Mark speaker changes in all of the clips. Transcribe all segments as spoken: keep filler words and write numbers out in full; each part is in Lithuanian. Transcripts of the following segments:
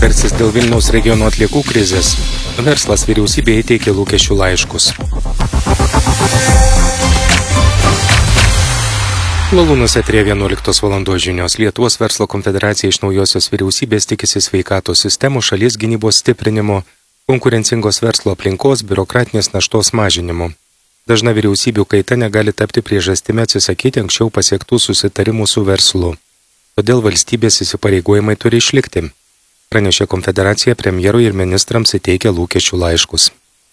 Speaker 1: Tarsis dėl Vilniaus regiono atliekų krizės. Verslas vyriausybėje įteikė lūkesčių laiškus. Lalūnuose eteryje vienuoliktos valandos žinios. Lietuvos verslo konfederacija iš naujosios vyriausybės tikisi sveikatos sistemų, šalies gynybos stiprinimo, konkurencingos verslo aplinkos, biurokratinės naštos mažinimo. Dažna vyriausybių kaita negali tapti priežastimi atsisakyti anksčiau pasiektų susitarimų su verslu. Todėl valstybės įsipareigojimai turi išlikti. Pranešė konfederacija, premjerui ir ministrams įteikė lūkesčių laiškus.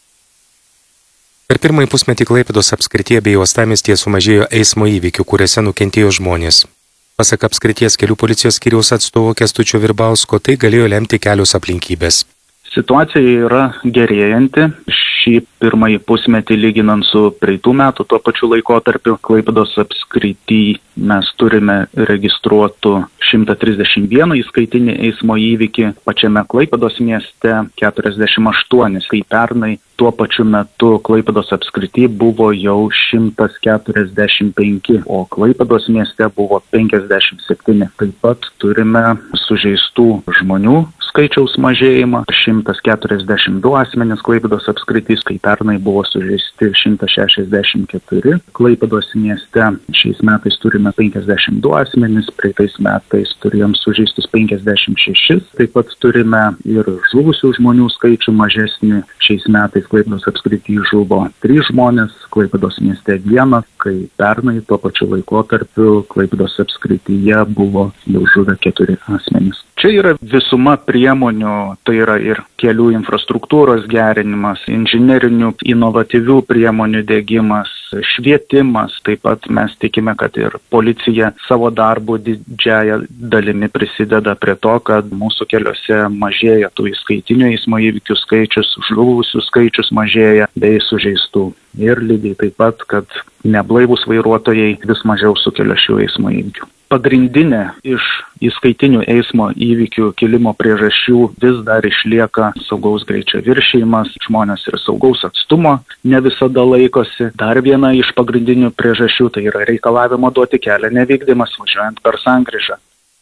Speaker 1: Per pirmąjį pusmetį Klaipėdos apskrityje bei uostamiestyje sumažėjo eismo įvykių, kuriuose nukentėjo žmonės. Pasak apskrities kelių policijos skyriaus atstovo Kęstučio Virbausko, tai galėjo lemti kelios aplinkybės.
Speaker 2: Situacija yra gerėjanti. Šį pirmąjį pusmetį lyginant su praeitų metų tuo pačiu laikotarpiu Klaipėdos apskrity mes turime registruotų šimtą trisdešimt vieną įskaitinį eismo įvykį, pačiame Klaipėdos mieste keturiasdešimt aštuoni, kai pernai tuo pačiu metu Klaipėdos apskrity buvo jau šimtas keturiasdešimt penki, o Klaipėdos mieste buvo penkiasdešimt septyni. Taip pat turime sužeistų žmonių skaičiaus mažėjimą, šimtas keturiasdešimt du asmenys Klaipėdos apskritys, kai pernai buvo sužeisti šimtas šešiasdešimt keturi. Klaipėdos mieste šiais metais turime penkiasdešimt du asmenys, praeitais metais turėjom sužeistus penkiasdešimt šešis. Taip pat turime ir žuvusių žmonių skaičių mažesnį. Šiais metais Klaipėdos apskritį žuvo trys žmonės, Klaipėdos mieste vienas, kai pernai tuo pačiu laikotarpiu Klaipėdos apskrityje buvo jau žuvę keturi asmenys. Čia yra visuma priemonių, tai yra ir kelių infrastruktūros gerinimas, inžinerinių inovatyvių priemonių diegimas, švietimas. Taip pat mes tikime, kad ir policija savo darbu didžiąją dalimi prisideda prie to, kad mūsų keliuose mažėja tų įskaitinių eismo įvykių skaičius, žuvusių skaičius mažėja bei sužeistų. Ir lygiai taip pat, kad neblaivūs vairuotojai vis mažiau sukelia šių eismo įvykių. Pagrindinė iš įskaitinių eismo įvykių kilimo priežasčių vis dar išlieka saugaus greičio viršijimas, žmonės ir saugaus atstumo ne visada laikosi. Dar viena iš pagrindinių priežasčių tai yra reikalavimo duoti kelią nevykdymas važiuojant per sankryžą.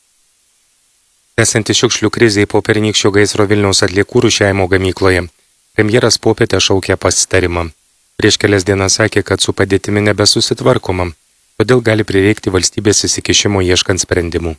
Speaker 1: Esanti šiukšlių krizei po pernykščio gaisro Vilniaus atliekų rūšiavimo gamykloje. Premjeras popietę šaukė pasitarimą. Prieš kelias dienas sakė, kad su padėtimi nebesusitvarkoma, todėl gali prireikti valstybės įsikišimo ieškant sprendimų.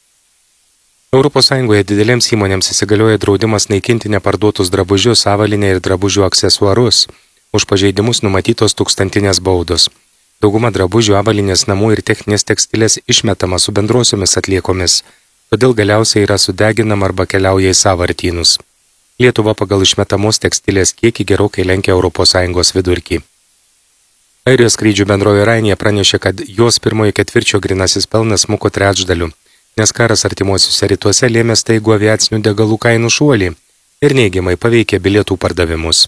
Speaker 1: Europos Sąjungoje didelėms įmonėms įsigalioja draudimas naikinti neparduotus drabužius, avalynę ir drabužių aksesuarus. Už pažeidimus numatytos tūkstantinės baudos. Dauguma drabužių, avalynės, namų ir techninės tekstilės išmetama su bendrosiomis atliekomis, todėl galiausiai yra sudeginama arba keliauja į sąvartynus. Lietuva pagal išmetamos tekstilės kiekį gerokai lenkia Europos Sąjungos vidurkį. Airijos skrydžių bendrovė Ryanair pranešė, kad jos pirmojo ketvirčio grynasis pelnas smuko trečdaliu, nes karas artimuosiuose rytuose lėmė staigų aviacinių degalų kainų šuolį ir neigiamai paveikė bilietų pardavimus.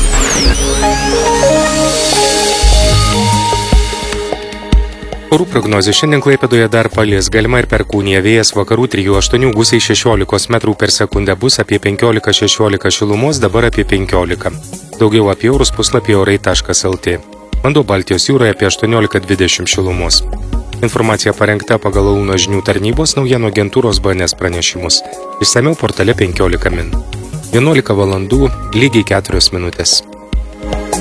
Speaker 1: Orų prognozė šiandien Klaipėdoje dar palis, galima ir perkūnija, vėjas vakarų trijų aštuonių gūsiai šešiolikos metrų per sekundę, bus apie penkiolika šešiolika šilumos, dabar apie penkiolika. Daugiau apie orus puslapyje orai taškas lt. Vanduo Baltijos jūroje apie aštuoniolika dvidešimt šilumos. Informacija parengta pagal Lalūno žinių tarnybos naujienų agentūros B N S pranešimus. Išsamiau portale penkiolika min. vienuolika valandų lygiai keturios minutės.